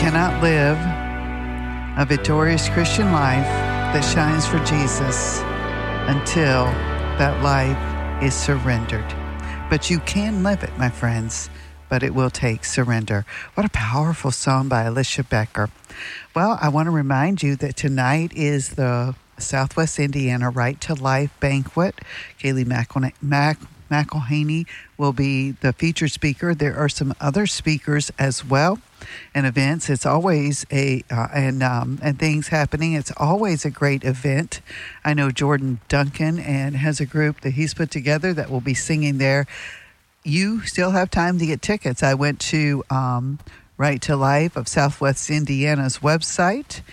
cannot live a victorious Christian life that shines for Jesus until that life is surrendered. But you can live it, my friends, but it will take surrender. What a powerful song by Alicia Becker. Well, I want to remind you that tonight is the Southwest Indiana Right to Life Banquet. Kaylee McElhaney will be the featured speaker. There are some other speakers as well and events. It's always and things happening. It's always a great event. I know Jordan Duncan and has a group that he's put together that will be singing there. You still have time to get tickets. I went to Right to Life of Southwest Indiana's website,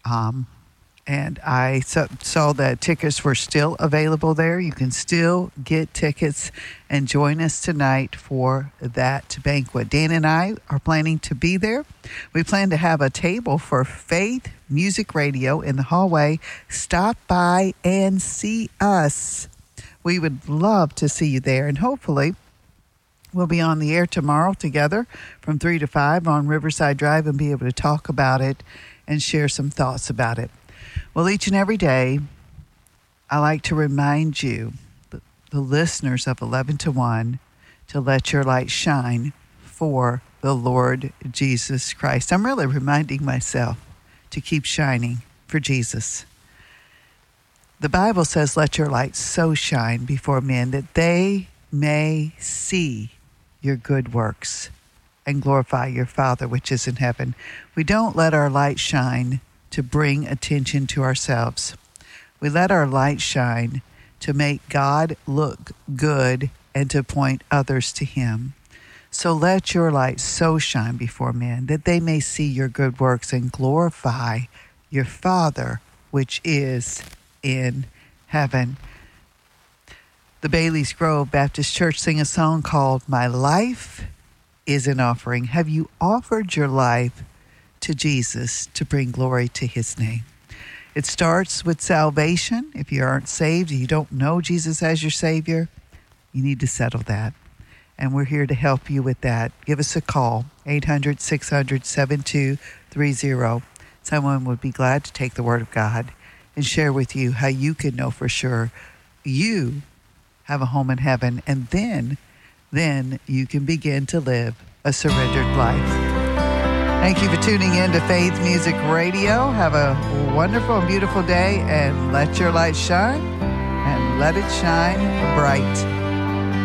and I saw that tickets were still available there. You can still get tickets and join us tonight for that banquet. Dan and I are planning to be there. We plan to have a table for Faith Music Radio in the hallway. Stop by and see us. We would love to see you there, and hopefully we'll be on the air tomorrow together from 3 to 5 on Riverside Drive and be able to talk about it and share some thoughts about it. Well, each and every day, I like to remind you, the listeners of 11 to 1, to let your light shine for the Lord Jesus Christ. I'm really reminding myself to keep shining for Jesus. The Bible says, let your light so shine before men that they may see your good works and glorify your Father which is in heaven. We don't let our light shine to bring attention to ourselves. We let our light shine to make God look good and to point others to Him. So let your light so shine before men that they may see your good works and glorify your Father which is in heaven. The Bailey's Grove Baptist Church sing a song called My Life is an Offering. Have you offered your life to Jesus to bring glory to His name? It starts with salvation. If you aren't saved, you don't know Jesus as your Savior, you need to settle that. And we're here to help you with that. Give us a call, 800-600-7230. Someone would be glad to take the Word of God and share with you how you can know for sure you have a home in heaven, and then you can begin to live a surrendered life. Thank you for tuning in to Faith Music Radio. Have a wonderful and beautiful day, and let your light shine, and let it shine bright.